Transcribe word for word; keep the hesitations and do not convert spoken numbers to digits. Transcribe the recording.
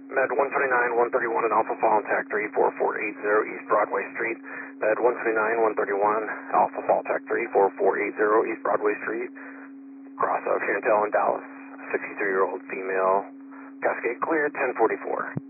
Med one twenty-nine, one thirty-one at Alpha Fall, Tac three four four eight zero East Broadway Street. Med one twenty-nine, one thirty-one, Alpha Fall, Tac three four four eight zero East Broadway Street. Cross of Chantel and Dallas, sixty-three-year-old female. Cascade clear, ten forty-four.